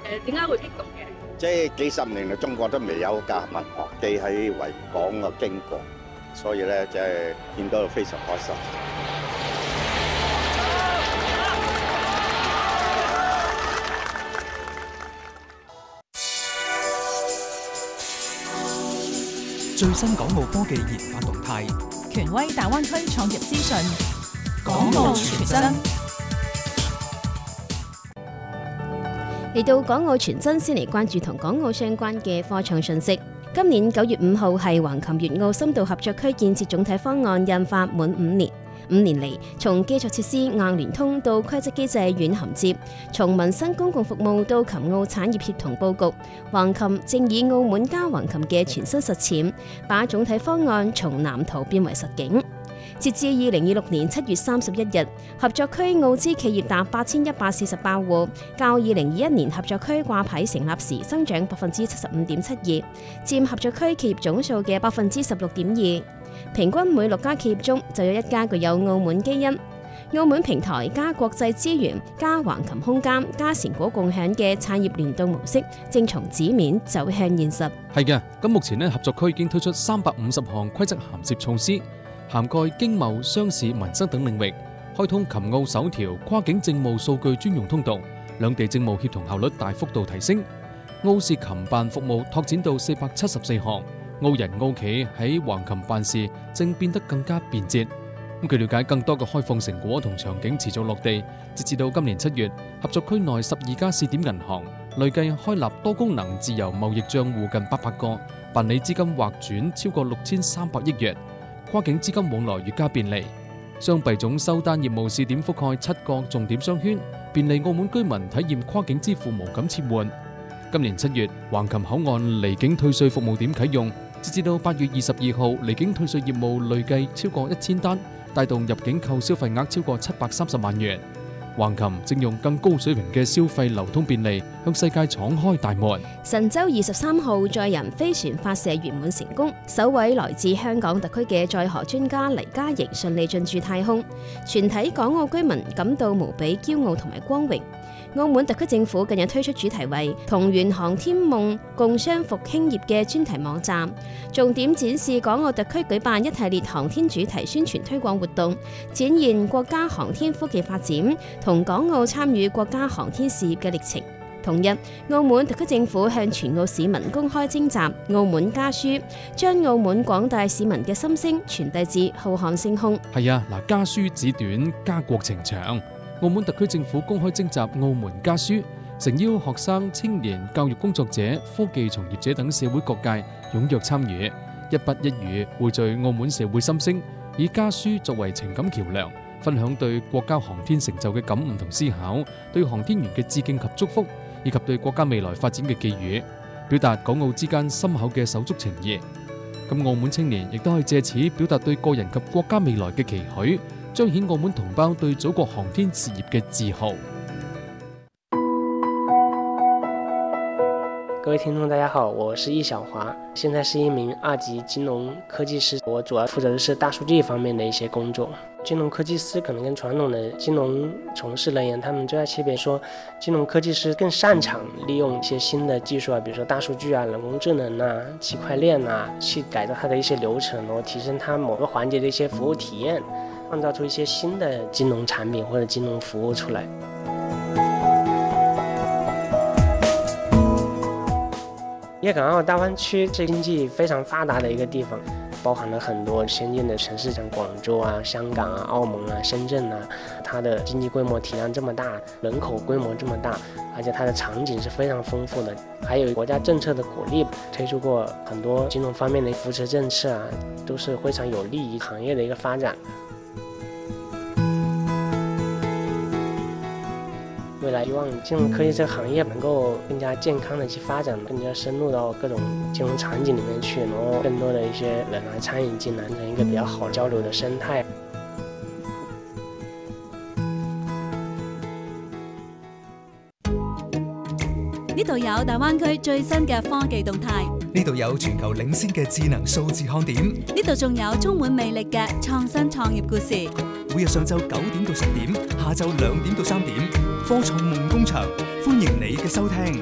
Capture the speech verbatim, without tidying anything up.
誒點解會激動嘅？ 即係幾十年嚟，中國都未有架民航機喺維港嘅經過，所以咧即係見到非常開心。 最新港澳科技研發動態， 權威大灣區創業資訊， 港澳傳真。 嚟到港澳傳真，先嚟關注同港澳相關嘅科創訊息。今年九月五號係橫琴粵澳深度合作區建設總體方案印發滿五年。五年嚟，從基礎設施硬聯通到規則機制軟銜接，從民生公共服務到琴澳產業協同佈局，橫琴正以澳門加橫琴嘅全新實踐，把總體方案從藍圖變為實景。截至二零二六年七月三十一日，合作區澳資企業達八千一百四十八戶，較二零二一年合作區掛牌成立時增長百分之七十五點七二，佔合作區企業總數嘅百分之十六點二。平均每六家企業中就有一家具有澳門基因。澳門平台加國際資源加橫琴空間加成果共享嘅產業聯動模式，正從紙面走向現實。 係嘅，咁目前呢合作區已經推出三百五十項規則銜接措施，涵蓋經貿、商事、民生等領域，開通琴澳首條跨境政務數據專用通道，兩地政務協同效率大幅度提升。澳視琴辦服務拓展到四百七十四項，澳人澳企喺橫琴辦事正變得更加便捷。咁據了解，更多嘅開放成果同場景持續落地，截至到今年七月，合作區內十二家試點銀行累計開立多功能自由貿易賬戶近八百個，辦理資金劃轉超過六千三百億元，跨境資金往來越加便利。雙幣種收單業務試點覆蓋七個重點商圈，便利澳門居民體驗跨境支付無感切換。今年七月，橫琴口岸離境退稅服務點啟用，截至到八月二十二號，離境退稅業務累計超過一千單，帶動入境購消費額超過七百三十萬元。橫琴正用更高水平嘅消費流通便利，向世界敞開大門。 神舟二十三號載人飛船發射圓滿成功，首位來自香港特區嘅載荷專家黎嘉瑩順利進駐太空，全體港澳居民感到無比驕傲同埋光榮。澳門特區政府近日推出主題為同圓航天夢共商復興業嘅專題網站，重點展示港澳特區舉辦一系列航天主題宣傳推廣活動，展現國家航天科技發展同港澳參與國家航天事業嘅歷程。同日，澳門特區政府向全澳市民公開徵集澳門家書，將澳門廣大市民嘅心聲傳遞至浩瀚星空。 係啊，嗱，家書紙短，家國情長。澳門特區政府公開徵集澳門家書，誠邀學生、青年、教育工作者、科技從業者等社會各界踴躍參與，一筆一語匯聚澳門社會心聲，以家書作為情感橋樑，分享對國家航天成就嘅感悟同思考，對航天員嘅致敬及祝福，以及對國家未來發展嘅寄語，表達港澳之間深厚嘅手足情誼。咁澳門青年亦都可以借此表達對個人及國家未來嘅期許，彰顯澳門同胞對祖國航天事業嘅自豪。 各位聽眾大家好，我是易小華，現在是一名二級金融科技師，我主要負責的是大數據方面的一些工作。金融科技師可能跟傳統的金融從事人員，他們最大區別說，金融科技師更擅長利用一些新的技術啊，比如說大數據啊、人工智能啊、區塊鏈啊，去改造它的一些流程，然後提升它某個環節的一些服務體驗，創造出一些新的金融產品或者金融服務出來。粵港澳大灣區是經濟非常發達的一個地方，包含了很多先進的城市，像廣州啊、香港啊、澳門啊、深圳啊，它的經濟規模體量這麼大，人口規模這麼大，而且它的場景是非常豐富的，還有國家政策的鼓勵，推出過很多金融方面的扶持政策啊，都是非常有利於行業的一個發展。未來希望金融科技這個行業能夠更加健康的去發展，更加深入到各種金融場景裡面去，然後更多的一些人來參與進來，成一個比較好交流的生態。 呢度有大灣區最新嘅科技動態， 呢度有全球領先嘅智能數字看點， 呢度仲有充滿魅力嘅創新創業故事。 每日上晝九點到十點，下晝兩點到三點，科創夢工場，歡迎你嘅收聽。